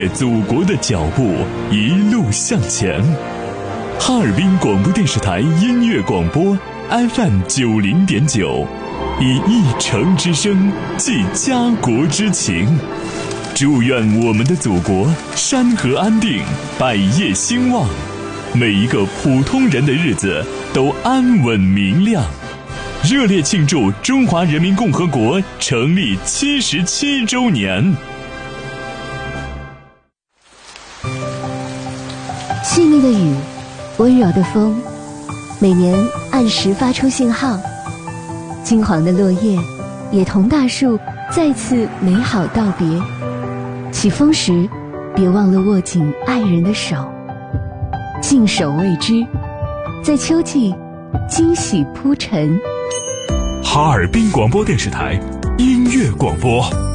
祖国的脚步一路向前。哈尔滨广播电视台音乐广播 FM90.9，以一城之声寄家国之情。祝愿我们的祖国山河安定，百业兴旺，每一个普通人的日子都安稳明亮。热烈庆祝中华人民共和国成立77周年。 细腻的雨，温柔的风，每年按时发出信号。金黄的落叶也同大树再次美好道别。起风时，别忘了握紧爱人的手，信手谓之，在秋季惊喜铺陈。 哈尔滨广播电视台音乐广播。